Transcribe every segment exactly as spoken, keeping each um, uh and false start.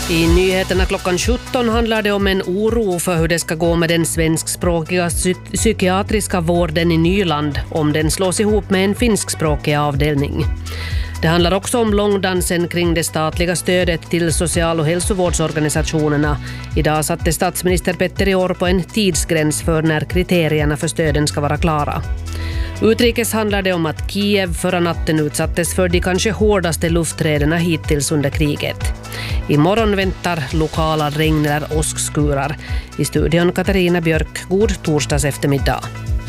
I nyheterna klockan sjutton handlar det om en oro för hur det ska gå med den svenskspråkiga psy- psykiatriska vården i Nyland om den slås ihop med en finskspråkig avdelning. Det handlar också om långdansen kring det statliga stödet till social- och hälsovårdsorganisationerna. Idag satte statsminister Petteri Orpo en tidsgräns för när kriterierna för stöden ska vara klara. Utrikes handlar det om att Kiev förra natten utsattes för de kanske hårdaste lufträderna hittills under kriget. Imorgon väntar lokala regn- eller åskskurar. I studion Katarina Björk, god torsdags eftermiddag.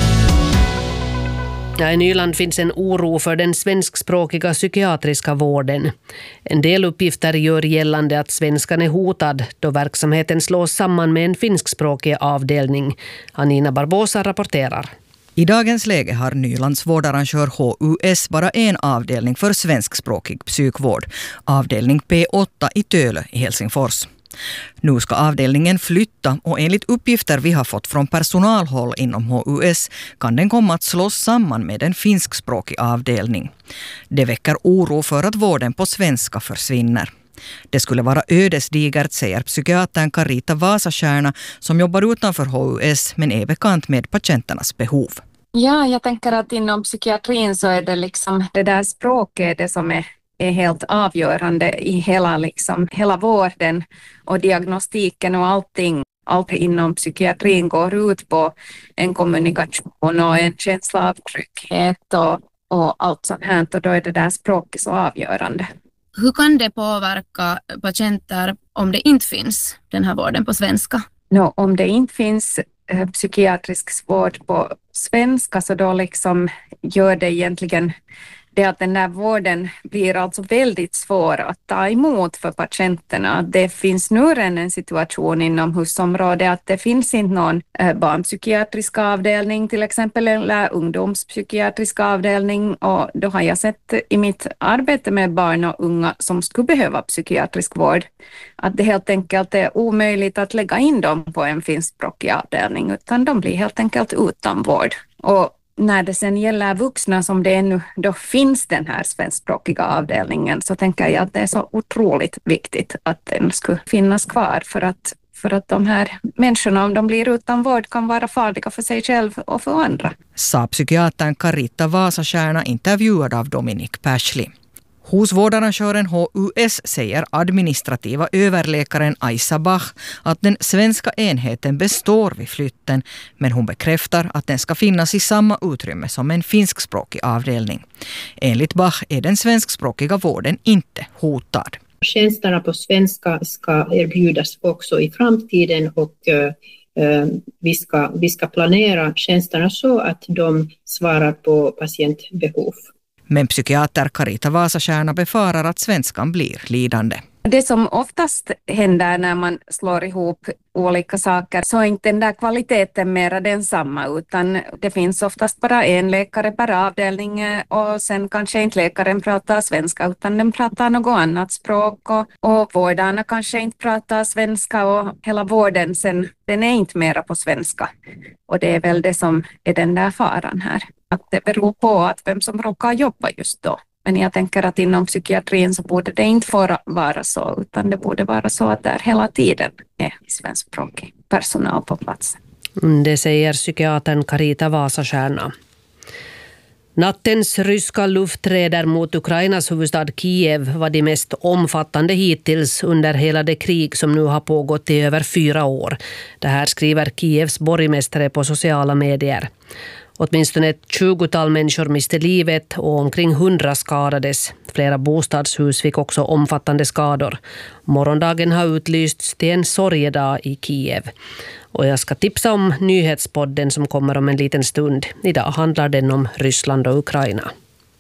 Ja, i Nyland finns en oro för den svenskspråkiga psykiatriska vården. En del uppgifter gör gällande att svenskan är hotad då verksamheten slås samman med en finskspråkig avdelning. Anina Barbosa rapporterar. I dagens läge har Nylands vårdarrangör H U S bara en avdelning för svenskspråkig psykvård, avdelning P åtta i Tölö i Helsingfors. Nu ska avdelningen flytta och enligt uppgifter vi har fått från personalhåll inom H U S kan den komma att slås samman med en finskspråkig avdelning. Det väcker oro för att vården på svenska försvinner. Det skulle vara ödesdigert, säger psykiatern Carita Vasakärna som jobbar utanför H U S men är bekant med patienternas behov. Ja, jag tänker att inom psykiatrin så är det liksom det där språket det som är, är helt avgörande i hela, liksom, hela vården och diagnostiken och allting. Allt inom psykiatrin går ut på en kommunikation och en känsla av trygghet och, och allt sånt här, och då är det där språket så avgörande. Hur kan det påverka patienter om det inte finns den här vården på svenska? No, om det inte finns eh, psykiatrisk vård på svenska så då liksom gör det egentligen det att den där vården blir alltså väldigt svår att ta emot för patienterna. Det finns nu redan en situation inom husområdet att det finns inte någon eh, barnpsykiatrisk avdelning till exempel eller ungdomspsykiatrisk avdelning, och då har jag sett i mitt arbete med barn och unga som skulle behöva psykiatrisk vård att det helt enkelt är omöjligt att lägga in dem på en finskspråkig avdelning utan de blir helt enkelt utan vård. Och när det sen gäller vuxna som det ännu då finns den här svenskspråkiga avdelningen så tänker jag att det är så otroligt viktigt att den skulle finnas kvar för att, för att de här människorna om de blir utan vård kan vara farliga för sig själv och för andra. Sa psykiatern Carita Vasakärna intervjuad av Dominic Persli. Hos vårdarrangören H U S säger administrativa överläkaren Aisa Bach att den svenska enheten består vid flytten, men hon bekräftar att den ska finnas i samma utrymme som en finskspråkig avdelning. Enligt Bach är den svenskspråkiga vården inte hotad. Tjänsterna på svenska ska erbjudas också i framtiden och uh, vi, ska, vi ska planera tjänsterna så att de svarar på patientbehov. Men psykiater Carita Vasakärna befarar att svenskan blir lidande. Det som oftast händer när man slår ihop olika saker så är inte den där kvaliteten mera densamma utan det finns oftast bara en läkare per avdelning och sen kanske inte läkaren pratar svenska utan den pratar något annat språk och, och vårdarna kanske inte pratar svenska och hela vården sen den är inte mera på svenska och det är väl det som är den där faran här. Att det beror på att vem som råkar jobba just då. Men jag tänker att inom psykiatrin så borde det inte få vara så utan det borde vara så att där hela tiden är svenskspråkig personal på plats. Det säger psykiatern Carita Vasakärna. Nattens ryska lufträder mot Ukrainas huvudstad Kiev var de mest omfattande hittills under hela det krig som nu har pågått i över fyra år. Det här skriver Kievs borgmästare på sociala medier. Åtminstone ett tjugotal människor miste livet och omkring hundra skadades. Flera bostadshus fick också omfattande skador. Morgondagen har utlysts till en sorgedag i Kiev. Och jag ska tipsa om nyhetspodden som kommer om en liten stund. Idag handlar den om Ryssland och Ukraina.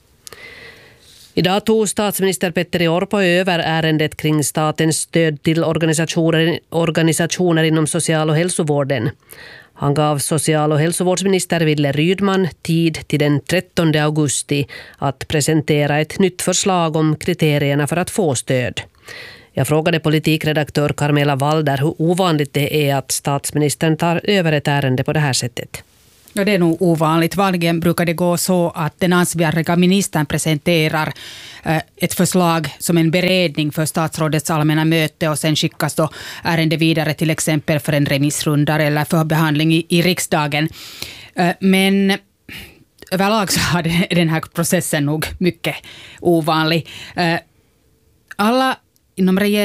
Idag tog statsminister Petteri Orpo över ärendet kring statens stöd till organisationer, organisationer inom social- och hälsovården. Han gav social- och hälsovårdsminister Wille Rydman tid till den trettonde augusti att presentera ett nytt förslag om kriterierna för att få stöd. Jag frågade politikredaktör Carmela Walder hur ovanligt det är att statsministern tar över ett ärende på det här sättet. Ja, det är nog ovanligt. Vanligen brukar det gå så att den ansvariga ministern presenterar eh, ett förslag som en beredning för statsrådets allmänna möte och sen skickas då ärende vidare till exempel för en remissrunda eller för behandling i, i riksdagen. Eh, men överlag så har den här processen nog mycket ovanlig. Eh, alla inom regeringen